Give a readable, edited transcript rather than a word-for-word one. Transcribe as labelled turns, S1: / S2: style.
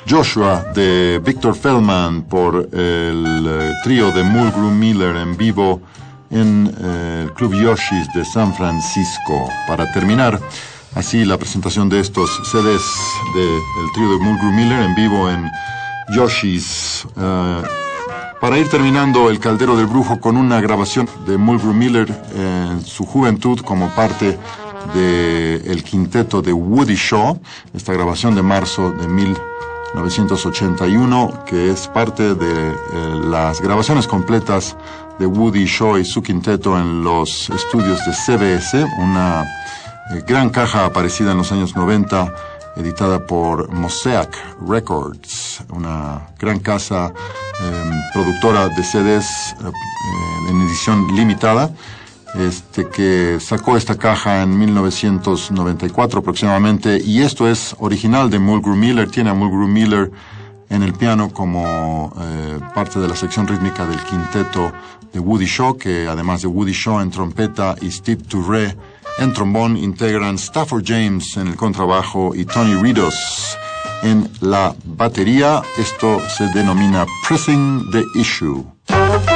S1: Joshua de Victor Feldman por el trío de Mulgrew Miller en vivo en el Club Yoshi's de San Francisco. Para terminar así la presentación de estos CDs del trío de Mulgrew Miller en vivo en Yoshi's, para ir terminando el Caldero del Brujo con una grabación de Mulgrew Miller en su juventud como parte del quinteto de Woody Shaw, esta grabación de marzo de 1981, que es parte de las grabaciones completas de Woody Shaw y su quinteto en los estudios de CBS, una gran caja aparecida en los años 90, editada por Mosaic Records, una gran casa productora de CDs en edición limitada, que sacó esta caja en 1994 aproximadamente, y esto es original de Mulgrew Miller. Tiene a Mulgrew Miller en el piano como parte de la sección rítmica del quinteto de Woody Shaw, que además de Woody Shaw en trompeta y Steve Turre en trombón, integran Stafford James en el contrabajo y Tony Ridos en la batería. Esto se denomina Pressing the Issue.